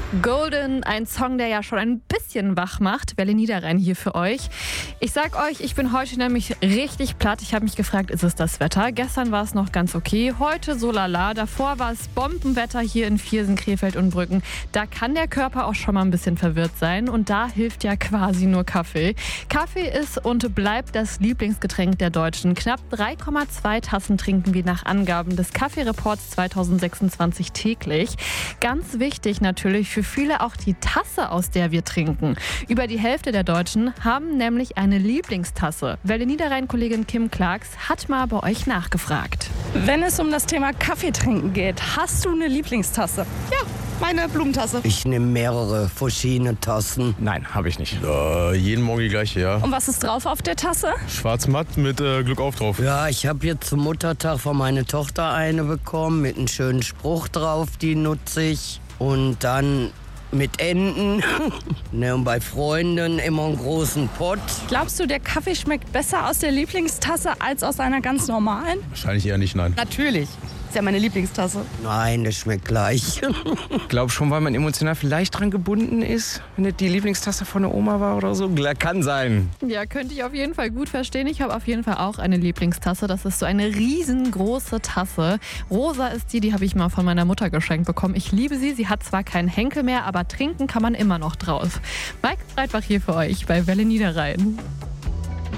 Golden, ein Song, der ja schon ein bisschen wach macht. Welle Niederrhein hier für euch. Ich sag euch, ich bin heute nämlich richtig platt. Ich habe mich gefragt, ist es das Wetter? Gestern war es noch ganz okay, heute so lala. Davor war es Bombenwetter hier in Viersen, Krefeld und Brücken. Da kann der Körper auch schon mal ein bisschen verwirrt sein und da hilft ja quasi nur Kaffee. Kaffee ist und bleibt das Lieblingsgetränk der Deutschen. Knapp 3,2 Tassen trinken wir nach Angaben des Kaffeereports 2026 täglich. Ganz wichtig natürlich für viele auch die Tasse, aus der wir trinken. Über die Hälfte der Deutschen haben nämlich eine Lieblingstasse. Welle Niederrhein-Kollegin Kim Clarks hat mal bei euch nachgefragt. Wenn es um das Thema Kaffee trinken geht, hast du eine Lieblingstasse? Ja, meine Blumentasse. Ich nehme mehrere verschiedene Tassen. Nein, habe ich nicht. Jeden Morgen die gleiche, ja. Und was ist drauf auf der Tasse? Schwarz-matt mit Glück auf drauf. Ja, ich habe jetzt zum Muttertag von meiner Tochter eine bekommen mit einem schönen Spruch drauf, die nutze ich. Und dann mit Enten. Ne, und bei Freunden immer einen großen Pott. Glaubst du, der Kaffee schmeckt besser aus der Lieblingstasse als aus einer ganz normalen? Wahrscheinlich eher nicht, nein. Natürlich. Ist ja meine Lieblingstasse. Nein, das schmeckt gleich. Ich glaube schon, weil man emotional vielleicht dran gebunden ist, wenn das die Lieblingstasse von der Oma war oder so. Kann sein. Ja, könnte ich auf jeden Fall gut verstehen. Ich habe auf jeden Fall auch eine Lieblingstasse. Das ist so eine riesengroße Tasse. Rosa ist die habe ich mal von meiner Mutter geschenkt bekommen. Ich liebe sie. Sie hat zwar keinen Henkel mehr, aber trinken kann man immer noch drauf. Maike Breitbach hier für euch bei Welle Niederrhein.